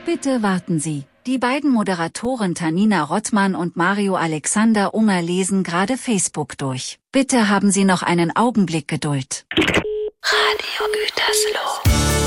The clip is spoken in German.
Bitte warten Sie. Die beiden Moderatoren Tanina Rottmann und Mario Alexander Unger lesen gerade Facebook durch. Bitte haben Sie noch einen Augenblick Geduld. Radio Gütersloh.